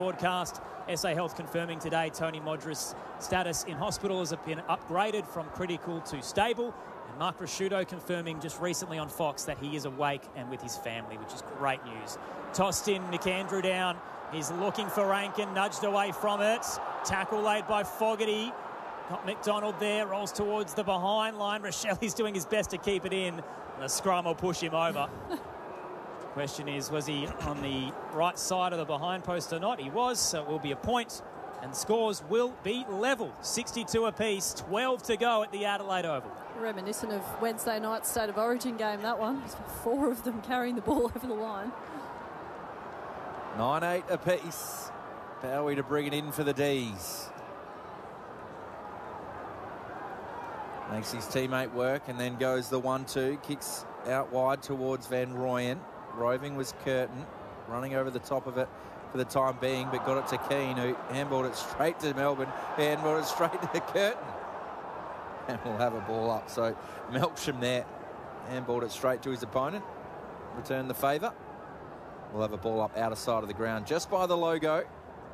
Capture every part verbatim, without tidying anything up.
Broadcast. S A Health confirming today Tony Modris' status in hospital has been upgraded from critical to stable. And Mark Ricciuto confirming just recently on Fox that he is awake and with his family, which is great news. Tossed in, McAndrew down. He's looking for Rankin, nudged away from it. Tackle laid by Fogarty. Got McDonald there, rolls towards the behind line. Rochelli's doing his best to keep it in. And the scrum will push him over. Question is, was he on the right side of the behind post or not? He was, so it will be a point, and scores will be level. sixty-two apiece, twelve to go at the Adelaide Oval. Reminiscent of Wednesday night's State of Origin game, that one. Four of them carrying the ball over the line. nine eight apiece. Bowie to bring it in for the D's. Makes his teammate work and then goes the one two. Kicks out wide towards Van Rooyen. Roving was Curtin, running over the top of it for the time being, but got it to Keane, who handballed it straight to Melbourne, handballed it straight to Curtin. And we'll have a ball up. So Melksham there, handballed it straight to his opponent, returned the favour. We'll have a ball up outer side of the ground, just by the logo.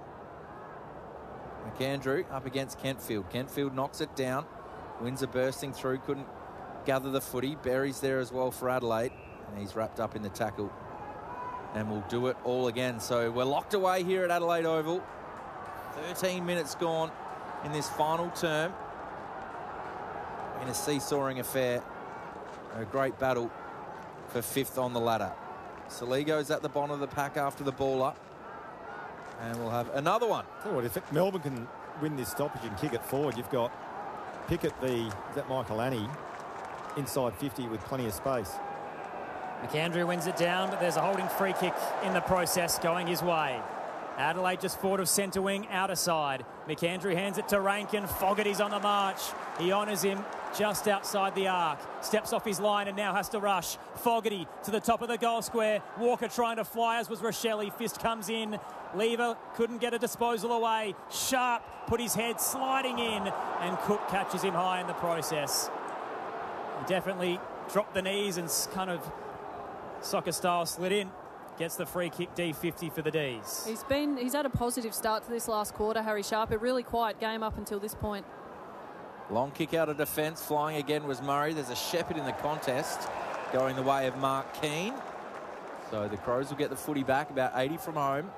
McAndrew up against Kentfield. Kentfield knocks it down. Windsor bursting through, couldn't gather the footy. Berry's there as well for Adelaide. And he's wrapped up in the tackle. And we'll do it all again. So we're locked away here at Adelaide Oval. thirteen minutes gone in this final term. In a seesawing affair. A great battle for fifth on the ladder. Saligo's at the bottom of the pack after the ball up. And we'll have another one. Tell you what, if Melbourne can win this stoppage and kick it forward, you've got Pickett v. Is that Michael Annie inside fifty with plenty of space. McAndrew wins it down, but there's a holding free kick in the process going his way. Adelaide just forward of centre wing, outer side. McAndrew hands it to Rankin. Fogarty's on the march. He honours him just outside the arc. Steps off his line and now has to rush. Fogarty to the top of the goal square. Walker trying to fly, as was Rochelli. Fist comes in. Lever couldn't get a disposal away. Sharp put his head sliding in, and Cook catches him high in the process. He definitely dropped the knees and kind of soccer style slid in. Gets the free kick, D fifty for the D's. He's been he's had a positive start to this last quarter, Harry Sharp. A really quiet game up until this point. Long kick out of defence. Flying again was Murray. There's a Shepherd in the contest going the way of Mark Keane. So the Crows will get the footy back, about eighty from home.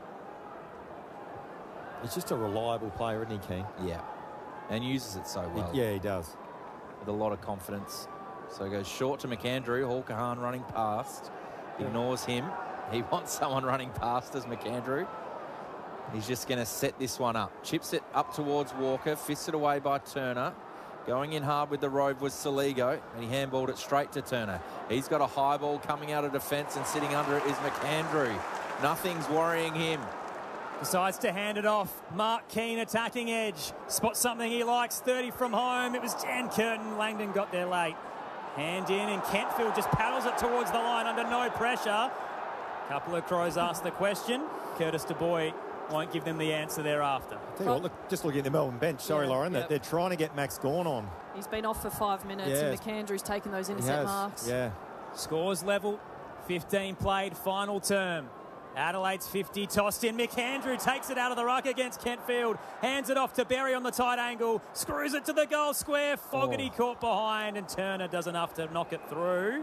He's just a reliable player, isn't he, Keane? Yeah. And uses it so well. He, yeah, he does. With a lot of confidence. So it goes short to McAndrew. Hall Kahan running past. Ignores him. He wants someone running past as McAndrew. He's just going to set this one up. Chips it up towards Walker. Fisted away by Turner. Going in hard with the Rove was Saligo. And he handballed it straight to Turner. He's got a high ball coming out of defence, and sitting under it is McAndrew. Nothing's worrying him. Decides to hand it off. Mark Keane attacking edge. Spots something he likes. thirty from home. It was Dan Curtin. Langdon got there late. Hand in, and Kentfield just paddles it towards the line under no pressure. Couple of Crows asked the question. Curtis Du Bois won't give them the answer thereafter. Tell you what, look, just looking at the Melbourne bench, sorry, Yeah, Lauren, yep. that they're trying to get Max Gawn on. He's been off for five minutes, Yeah. and McAndrew's taken those He intercept has, marks. yeah. Scores level, fifteen played, final term. Adelaide's fifty, tossed in. McAndrew takes it out of the ruck against Kentfield. Hands it off to Berry on the tight angle. Screws it to the goal square. Fogarty Oh. caught behind, and Turner does enough to knock it through.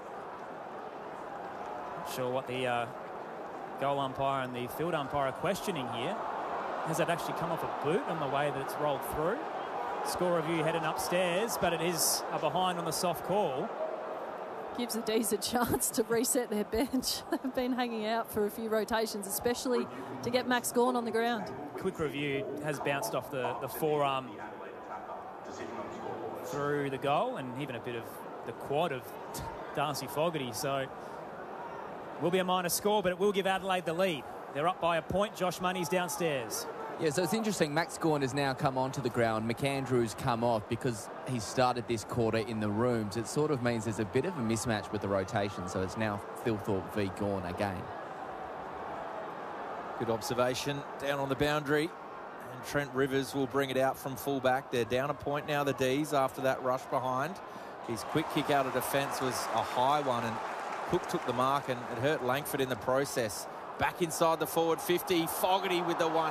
Not sure what the uh, goal umpire and the field umpire are questioning here. Has that actually come off a boot on the way that it's rolled through? Score review heading upstairs, but it is a behind on the soft call. Gives the D's a chance to reset their bench. They've been hanging out for a few rotations, especially to get Max Gawn on the ground. Quick review has bounced off the, the forearm through the goal, and even a bit of the quad of Darcy Fogarty. So will be a minor score, but it will give Adelaide the lead. They're up by a point. Josh Money's downstairs. Yeah, so it's interesting. Max Gawn has now come onto the ground. McAndrew's come off because he started this quarter in the rooms. It sort of means there's a bit of a mismatch with the rotation, so it's now Phil Thorpe v Gawn again. Good observation down on the boundary. And Trent Rivers will bring it out from fullback. They're down a point now, the D's, after that rush behind. His quick kick out of defence was a high one, and Cook took the mark, and it hurt Langford in the process. Back inside the forward fifty. Fogarty with the one.